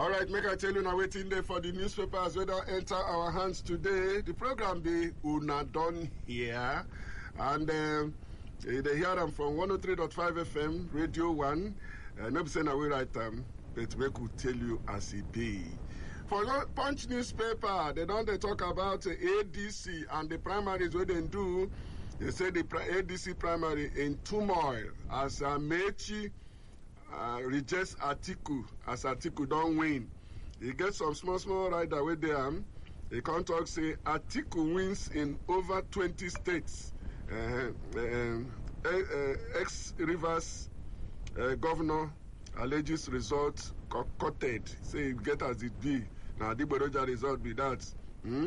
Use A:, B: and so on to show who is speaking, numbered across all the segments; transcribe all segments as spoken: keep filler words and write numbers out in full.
A: All right, make I tell you now waiting there for the newspapers whether enter our hands today. The program be Una Done Here. And um, they hear them from one oh three point five F M, Radio one. Uh, no be saying I will write them, but we could tell you as it be. For Punch newspaper, they don't they talk about uh, A D C and the primaries where they do. They say the A D C primary in turmoil as uh, Mechi uh, rejects Atiku as Atiku don't win. He gets some small, small rider with them. They can't talk say Atiku wins in over twenty states. Uh, uh, uh, ex-Rivers uh, governor alleges result concocted. Say it get as it be. Now the Boroja result be that. Hmm?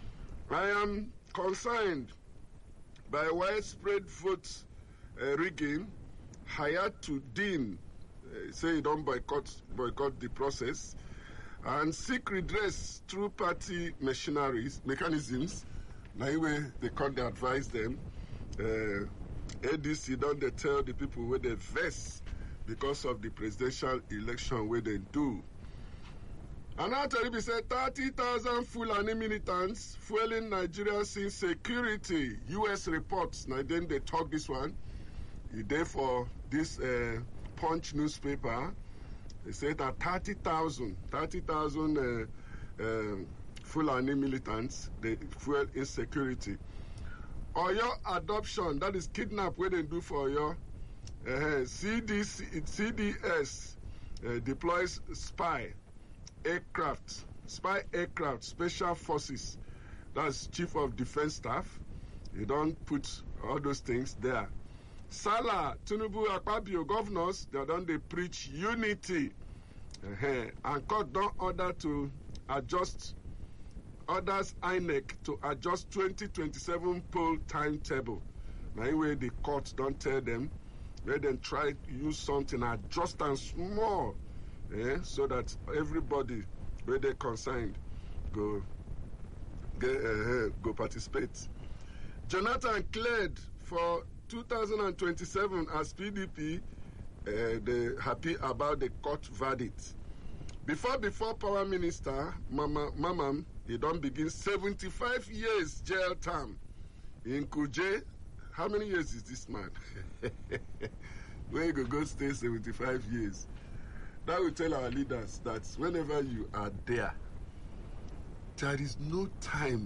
A: I am concerned by widespread vote uh, rigging. Hayatuddin uh, say he don't boycott boycott the process and seek redress through party machineries mechanisms. Now anyway, they can't advise them. Uh, A D C don't they tell the people where they vex because of the presidential election where they do. And now Teribi said thirty thousand Fulani militants fueling Nigeria's insecurity. U S reports. Now then they talk this one. There for this uh, Punch newspaper. They said that thirty thousand, thirty thousand uh, uh, Fulani militants, they fuel insecurity. Oyo adoption, that is kidnap where they do for Oyo. Uh, C D C, C D S uh, deploys spy aircraft, spy aircraft, special forces. That's Chief of Defense Staff. You don't put all those things there. Salah, Tinubu, Akpabio, governors, they don't they preach unity. Uh-huh. And court don't order to adjust, orders I N E C to adjust twenty twenty-seven poll timetable. Now anyway, the court don't tell them, let them try to use something, adjust and small, eh, so that everybody, where they concerned, go, get, uh, go participate. Jonathan cleared for two thousand twenty-seven as P D P, uh, they happy about the court verdict. Before, before Power Minister, Mama, Mamam, he don't begin seventy-five years jail term. In Kuje, how many years is this man? Where you go, go stay seventy-five years. That will tell our leaders that whenever you are there, there is no time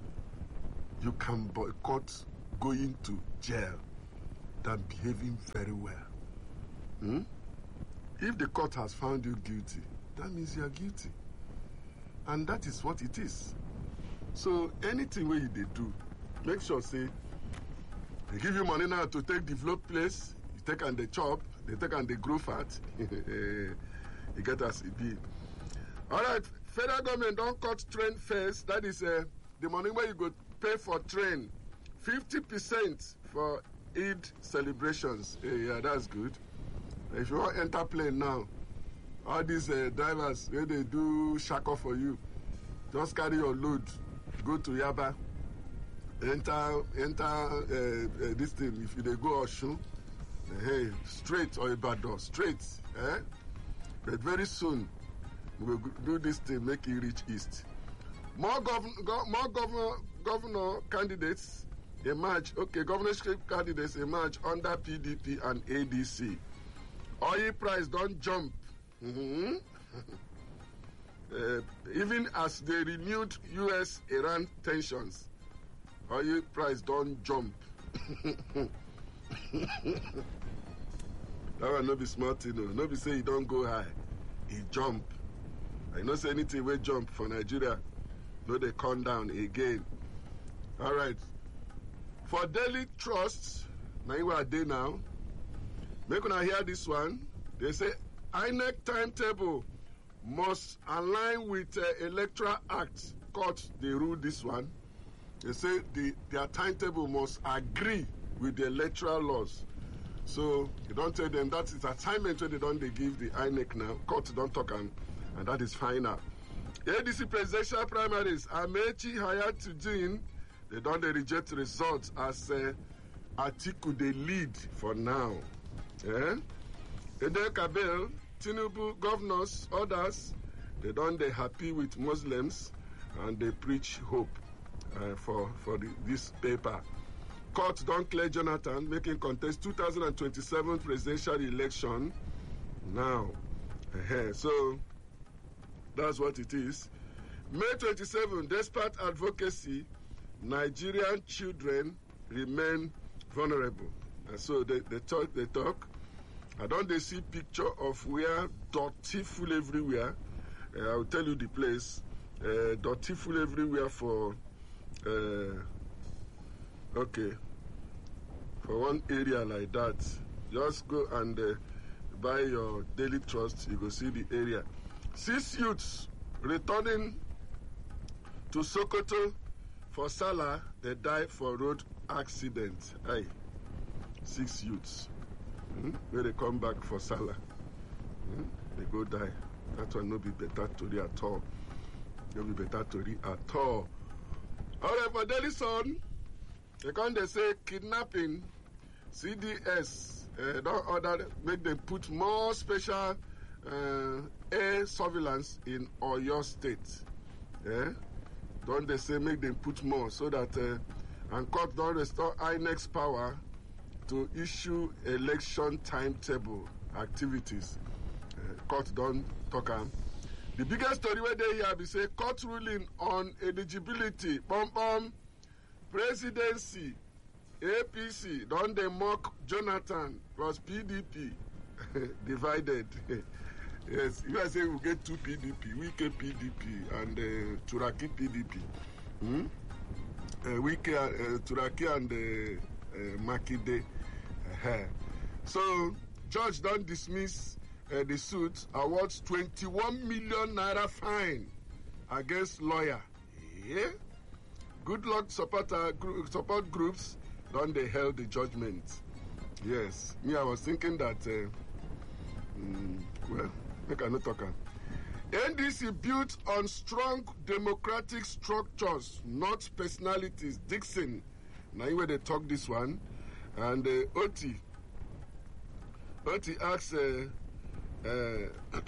A: you can boycott going to jail than behaving very well. Hmm? If the court has found you guilty, that means you are guilty. And that is what it is. So anything where you they do, make sure say, they give you money now to take develop place, you take and they chop, they take and they grow fat. You get us it be. All right, federal government don't cut train fares. That is uh, the money where you go pay for train. fifty percent for Eid celebrations. Hey, yeah, that's good. If you want to enter plane now, all these uh, drivers, where they do shackle for you, just carry your load, go to Yaba, enter enter uh, uh, this thing. If they go Oshun, uh, hey, straight or Ibadan, straight. Eh? But very soon, we'll do this thing, make it reach east. More, gov- go- more governor, governor candidates emerge. Okay, governorship candidates emerge under P D P and A D C. Oil price don't jump. Mm-hmm. uh, even as they renewed U S Iran tensions, oil price don't jump. That one no be smart, you know. No be say he don't go high, he jump. I not say anything will jump for Nigeria. No, they come down again. All right. For Daily Trust, now you are there now. Make una hear this one. They say I N E C timetable must align with uh, Electoral Act. Court, they rule this one. They say the, their timetable must agree with the electoral laws. So you don't tell them that is assignment when they don't they give the I N E C now. Court don't talk and, and that is final. A D C presidential primaries, Amechi Hayatuddin, they don't they reject results as uh, Atiku they lead for now. Yeah? Ede Kabel, Tinubu, governors, others, They don't they happy with Muslims and they preach hope uh, for, for the, this paper. Court don't clear Jonathan, making contest two thousand twenty-seven presidential election now. Uh-huh. So that's what it is. May twenty-seventh, despite advocacy, Nigerian children remain vulnerable. And so they, they talk, they talk. I don't they see picture of where dirty full everywhere. Uh, I will tell you the place. Uh, dirty full everywhere for, uh, okay, for one area like that. Just go and uh, buy your daily trust. You go see the area. Six youths returning to Sokoto for Salah, they died for road accident. Aye. Six youths. Hmm? When they come back for Salah, hmm? they go die. That one no be better to read at all. No be better to read at all. All right, for Daily Sun, they come they say kidnapping, C D S, uh, don't order, make them put more special uh, air surveillance in Oyo State. Yeah? Don't they say make them put more so that uh, and court don't restore I N E C's power to issue election timetable activities. Uh, court don't talk am. The biggest story where they hear be say court ruling on eligibility. Bum bum presidency. A P C don't they mock Jonathan plus P D P divided. Yes, you guys say we get two P D P, we get P D P and uh, Turaki P D P. Hmm? Uh, we get uh, Turaki and uh, uh, Makinde. Uh-huh. So, judge don't dismiss uh, the suit, awards twenty-one million naira fine against lawyer. Yeah? Good luck supporter, group, support groups don't they held the judgment. Yes, me I was thinking that, uh, mm, well, I cannot talk. N D C built on strong democratic structures, not personalities. Dixon, now where they talk this one, and uh, Oti, Oti asks, uh, uh,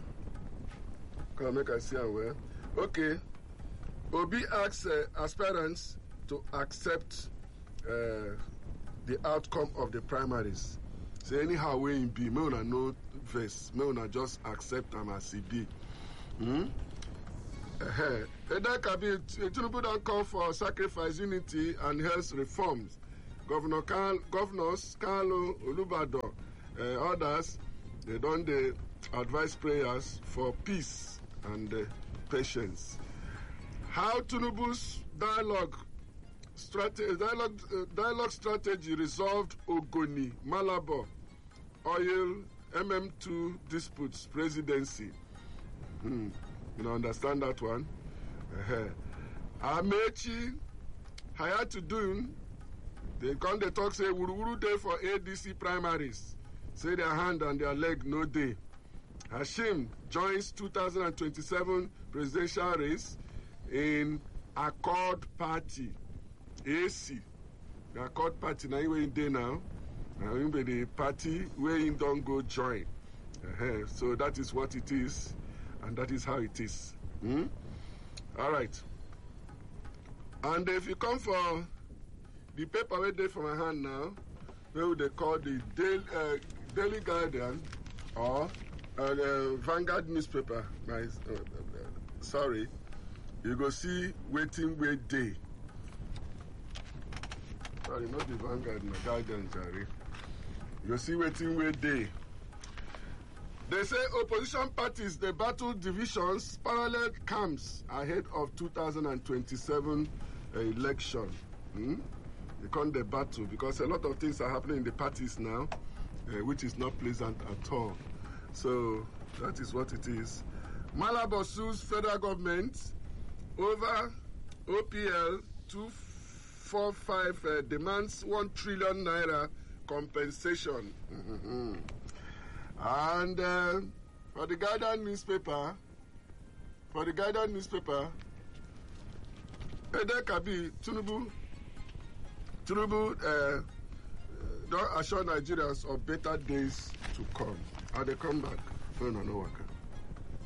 A: can I make I see her well? Okay, Obi asks uh, aspirants to accept uh, the outcome of the primaries. Say anyhow way in be, may una no verse, may una just accept them as it be. Hmm? Uh-huh. Eda Kabir, Tinubu don't call for sacrifice, unity, and health reforms. Governor Carl, Governors Carlo Olubado, uh, others, they don't they advise prayers for peace and uh, patience. How Tinubu's dialogue strategy, dialogue, uh, dialogue strategy resolved Ogoni, Malabo, oil, M M two disputes, presidency. Hmm. You know, understand that one? Uh-huh. Amechi, Hayatudun, they come, they talk, say, Wuru day for A D C primaries. Say their hand and their leg, no day. Hashim joins two thousand twenty-seven presidential race in Accord Party. A C. The Accord Party, now you're in there now. Now you be the party where you don't go join. Uh-huh. So that is what it is. And that is how it is. Hmm? All right. And if you come for the paper where they from my hand now, where they call the Daily, uh, Daily Guardian or uh, the Vanguard newspaper, my, uh, uh, sorry, you go see waiting wait day. Sorry, not the Vanguard, my Guardian, sorry. You go see waiting wait day. They say opposition parties, they battle divisions, parallel camps ahead of two thousand twenty-seven uh, election. Hmm? They can't they battle because a lot of things are happening in the parties now, uh, which is not pleasant at all. So that is what it is. Malabo sues federal government over O P L two forty-five uh, demands one trillion naira compensation. Mm-hmm. And uh, for the Guardian newspaper, for the Guardian newspaper, Ede Kabi, Tinubu, Tinubu uh, don't assure Nigerians of better days to come. And they come back. No, no, no, worker.